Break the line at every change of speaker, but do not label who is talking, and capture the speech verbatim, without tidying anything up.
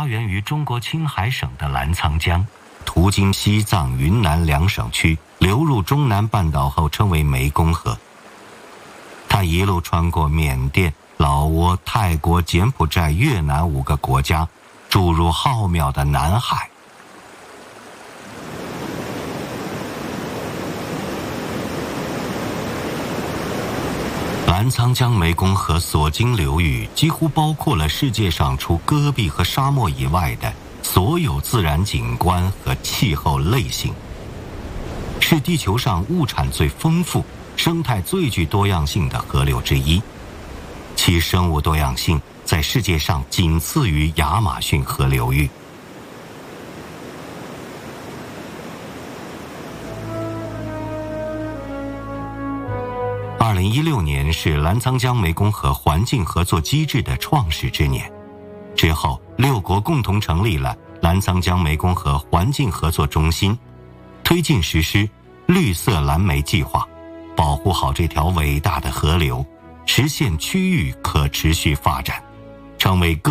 源于中国青海省的澜沧江，途经西藏、云南两省区，流入中南半岛后称为湄公河。它一路穿过缅甸、老挝、泰国、柬埔寨、越南五个国家，注入浩渺的南海。澜沧江湄公河所经流域几乎包括了世界上除戈壁和沙漠以外的所有自然景观和气候类型，是地球上物产最丰富、生态最具多样性的河流之一，其生物多样性在世界上仅次于亚马逊河流域。二零一六年是澜沧江湄公河环境合作机制的创始之年，之后六国共同成立了澜沧江湄公河环境合作中心，推进实施绿色蓝莓计划，保护好这条伟大的河流，实现区域可持续发展，成为各